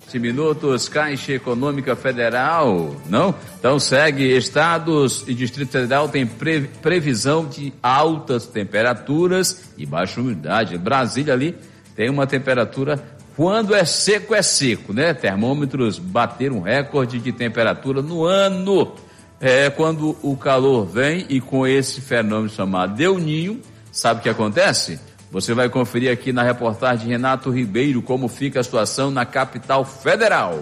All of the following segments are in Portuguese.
Minutos, Caixa Econômica Federal, não? Então segue, estados e Distrito Federal tem previsão de altas temperaturas e baixa umidade. Brasília ali tem uma temperatura, quando é seco, né? Termômetros bateram um recorde de temperatura no ano. Quando o calor vem e com esse fenômeno chamado El Niño, sabe o que acontece? Você vai conferir aqui na reportagem de Renato Ribeiro como fica a situação na capital federal.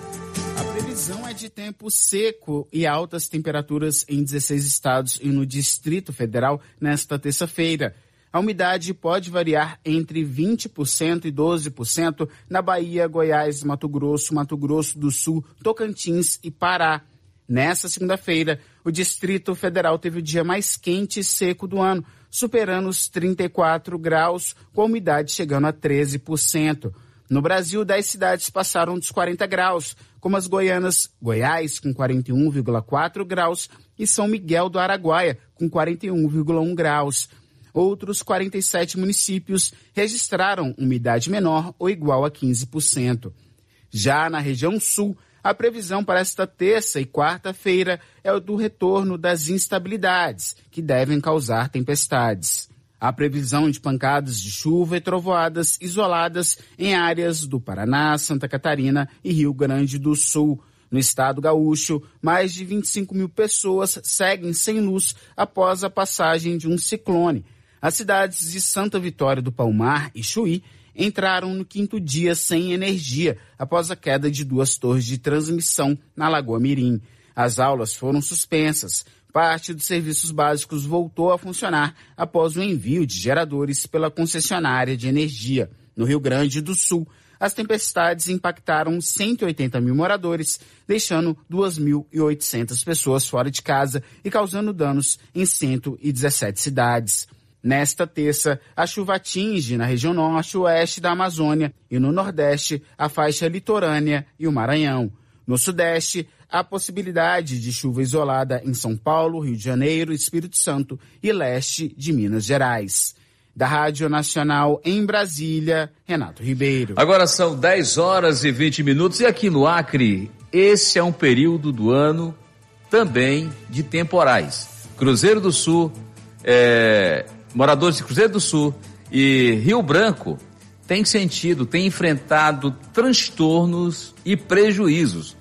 A previsão é de tempo seco e altas temperaturas em 16 estados e no Distrito Federal nesta terça-feira. A umidade pode variar entre 20% e 12% na Bahia, Goiás, Mato Grosso do Sul, Tocantins e Pará. Nessa segunda-feira, o Distrito Federal teve o dia mais quente e seco do ano, superando os 34 graus, com a umidade chegando a 13%. No Brasil, 10 cidades passaram dos 40 graus, como as Goiás, com 41,4 graus, e São Miguel do Araguaia, com 41,1 graus. Outros 47 municípios registraram umidade menor ou igual a 15%. Já na região sul, a previsão para esta terça e quarta-feira é o do retorno das instabilidades, que devem causar tempestades. Há previsão de pancadas de chuva e trovoadas isoladas em áreas do Paraná, Santa Catarina e Rio Grande do Sul. No estado gaúcho, mais de 25 mil pessoas seguem sem luz após a passagem de um ciclone. As cidades de Santa Vitória do Palmar e Chuí entraram no 5º dia sem energia, após a queda de 2 torres de transmissão na Lagoa Mirim. As aulas foram suspensas. Parte dos serviços básicos voltou a funcionar após o envio de geradores pela concessionária de energia. No Rio Grande do Sul, as tempestades impactaram 180 mil moradores, deixando 2.800 pessoas fora de casa e causando danos em 117 cidades. Nesta terça, a chuva atinge na região norte e oeste da Amazônia e no nordeste a faixa litorânea e o Maranhão. No sudeste, há possibilidade de chuva isolada em São Paulo, Rio de Janeiro, Espírito Santo e leste de Minas Gerais. Da Rádio Nacional em Brasília, Renato Ribeiro. Agora são 10 horas e 20 minutos e aqui no Acre, esse é um período do ano também de temporais. Cruzeiro do Sul, moradores de Cruzeiro do Sul e Rio Branco têm enfrentado transtornos e prejuízos